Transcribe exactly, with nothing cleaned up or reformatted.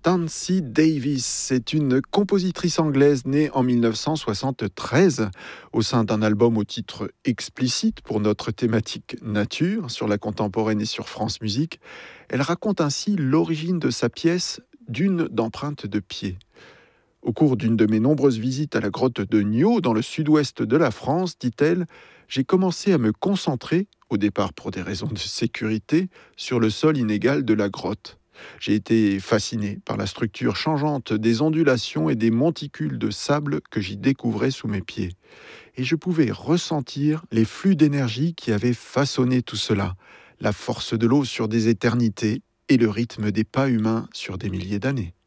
Tansy Davis. C'est une compositrice anglaise née en mille neuf cent soixante-treize au sein d'un album au titre explicite pour notre thématique nature sur la contemporaine et sur France Musique. Elle raconte ainsi l'origine de sa pièce Dune d'empreintes de pied. Au cours d'une de mes nombreuses visites à la grotte de Niaux, dans le sud-ouest de la France, dit-elle, j'ai commencé à me concentrer, au départ pour des raisons de sécurité, sur le sol inégal de la grotte. J'ai été fasciné par la structure changeante des ondulations et des monticules de sable que j'y découvrais sous mes pieds. Et je pouvais ressentir les flux d'énergie qui avaient façonné tout cela, la force de l'eau sur des éternités et le rythme des pas humains sur des milliers d'années.